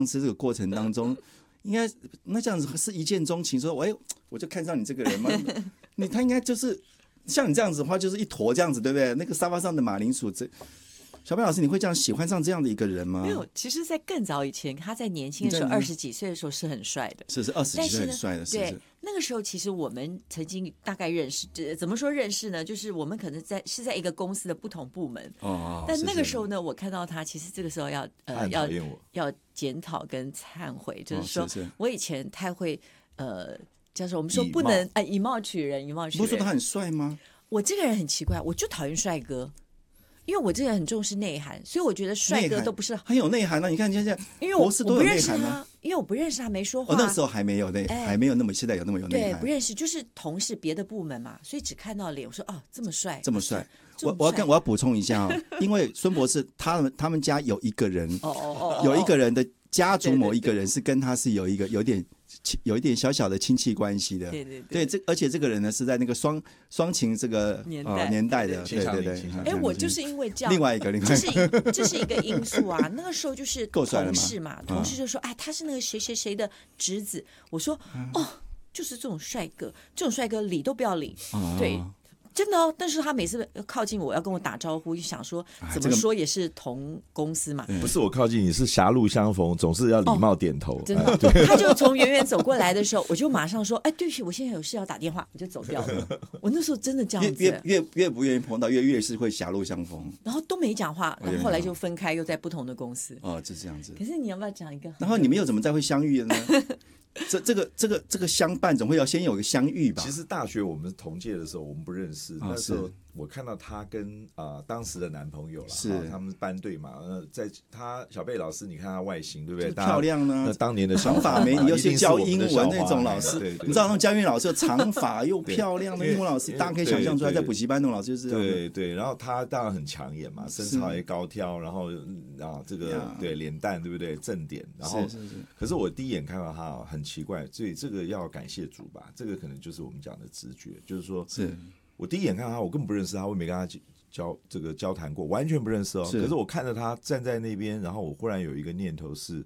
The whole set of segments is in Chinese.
这个过程当中，应该那这样子是一见钟情，说我就看上你这个人吗？他应该就是像你这样子的话，就是一坨这样子，对不对？那个沙发上的马铃薯，小贝老师，你会这样喜欢上这样的一个人吗？ 没有，其实在更早以前，他在年轻的时候，20几岁的时候是很帅的， 是20几岁很帅的， 对。那个时候其实我们曾经大概认识，怎么说认识呢？就是我们可能是在一个公司的不同部门，但那个时候呢，我看到他，其实这个时候要检讨跟忏悔，就是说我以前太会叫做我们说不能以貌取人，以貌取人。 不是说他很帅吗？ 我这个人很奇怪，我就讨厌帅哥。因为我这个人很重视内涵，所以我觉得帅哥都不是很有内涵啊！你看现在， 因为我不认识他，因为我不认识他，没说话。 那时候还没有还没有那么现在有那么有内涵。 对，不认识，就是同事别的部门嘛，所以只看到脸，我说这么帅， 这么帅。我要补充一下因为孙博士他们家有一个人，有一个人的家族某一个人是跟他是有一点小小的亲戚关系的，对，而且这个人呢是在那个双情这个年代的，对。 我就是因为这样， 另外一个， 这是一个因素啊。那个时候就是同事嘛，同事就说他是那个谁谁谁的侄子，我说就是这种帅哥理都不要理，对。真的但是他每次靠近我要跟我打招呼，就想说怎么说也是同公司嘛。 不是我靠近你，是狭路相逢，总是要礼貌点头。 真的，他就从远远走过来的时候，我就马上说：“对不起，我现在有事要打电话。”我就走掉了。我那时候真的这样子， 越不愿意碰到，越是会狭路相逢。 然后都没讲话，然后后来就分开，又在不同的公司。 就这样子。 可是你要不要讲一个？ 然后你们又怎么再会相遇的呢？这个相伴总会要先有个相遇吧。 其实大学我们同届的时候，我们不认识。那时候我看到她跟当时的男朋友了，他们班队嘛。在她小贝老师，你看她外形对不对？ 漂亮呢。 那当年的长发美女，又是教英文那种老师， 对， 你知道那种教英文老师长发又漂亮的英文老师，大家可以想象出来，在补习班那种老师就是这样。 对。然后她当然很抢眼嘛，身材也高挑，然后这个对脸蛋对不对？正点。然后可是我第一眼看到她很奇怪，所以这个要感谢主吧。这个可能就是我们讲的直觉，就是说，我第一眼看到他，我根本不认识他，我也没跟他交谈过，完全不认识哦。可是我看着他站在那边，然后我忽然有一个念头是，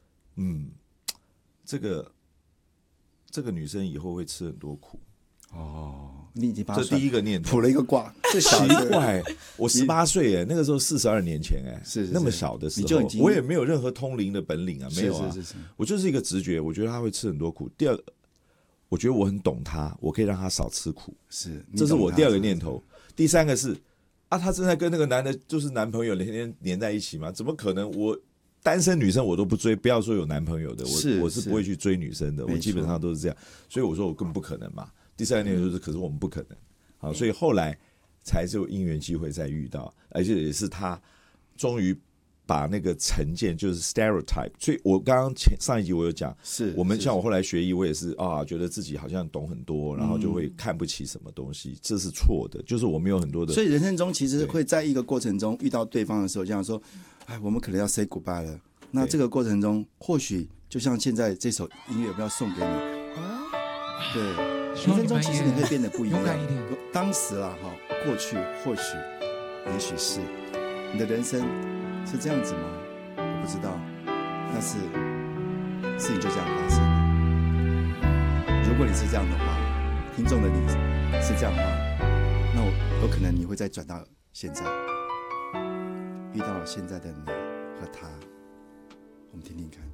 这个女生以后会吃很多苦。 你已经把这第一个念头卜了一个卦， 这奇怪。我18岁那个时候42年前是那么小的时候，我也没有任何通灵的本领啊，没有啊，我就是一个直觉，我觉得他会吃很多苦。第二个，我觉得我很懂他，我可以让他少吃苦，这是我第二个念头。第三个是他正在跟那个男的，就是男朋友天天黏在一起吗？怎么可能？我单身女生我都不追，不要说有男朋友的，我是不会去追女生的，我基本上都是这样，所以我说我根本不可能嘛。第三个念头就是，可是我们不可能，好，所以后来才就因缘机会再遇到，而且也是他终于把那个成见就是 stereotype， 所以我刚刚上一集我有讲，我们像我后来学医，我也是觉得自己好像懂很多，然后就会看不起什么东西，这是错的，就是我们有很多的， 所以人生中其实会在一个过程中遇到对方的时候，这样说，我们可能要 say goodbye 了。那这个过程中，或许就像现在这首音乐，我要送给你，对。人生中其实你会变得不一样。当时过去或许也许是你的人生是这样子吗？我不知道，但是事情就这样发生了。如果你是这样的话，听众的你是这样的话，那有可能你会再转到现在，遇到现在的你和他，我们听听看。